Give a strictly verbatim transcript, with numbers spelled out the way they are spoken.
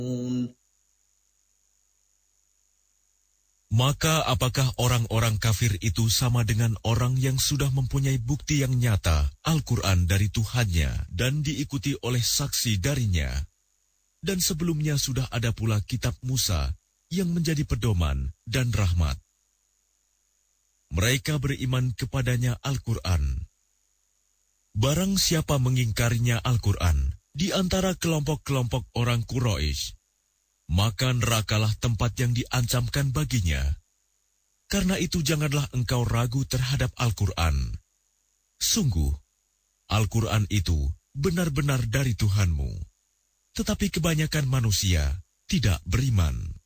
Maka apakah orang-orang kafir itu sama dengan orang yang sudah mempunyai bukti yang nyata Al-Quran dari Tuhannya dan diikuti oleh saksi darinya? Dan sebelumnya sudah ada pula kitab Musa yang menjadi pedoman dan rahmat. Mereka beriman kepadanya Al-Quran. Barang siapa mengingkarinya Al-Quran di antara kelompok-kelompok orang Quraisy, maka nerakalah tempat yang diancamkan baginya. Karena itu janganlah engkau ragu terhadap Al-Quran. Sungguh, Al-Quran itu benar-benar dari Tuhanmu. Tetapi kebanyakan manusia tidak beriman.